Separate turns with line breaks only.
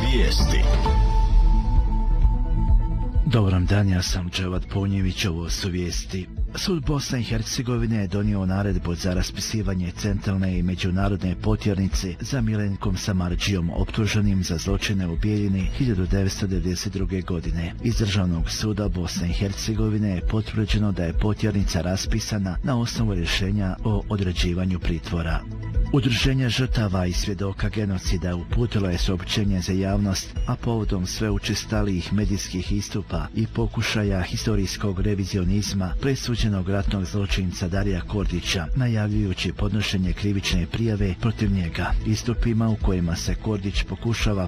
Vijesti.
Dobar dan, ja sam Dževad Ponjević, ovo su vijesti. Sud Bosne i Hercegovine je donio naredbu za raspisivanje centralne i međunarodne potjernice za Milenkom Samardžijom, optuženim za zločine u Bijeljini 1992. godine. Iz Državnog suda Bosne i Hercegovine je potvrđeno da je potjernica raspisana na osnovu rješenja o određivanju pritvora. Udruženje žrtava i svjedoka genocida uputilo je saopćenje za javnost, a povodom sve učestalijih medijskih istupa i pokušaja historijskog revizionizma presuđenog ratnog zločinca Darija Kordića, najavljujući podnošenje krivične prijave protiv njega. Istupima u kojima se Kordić pokušava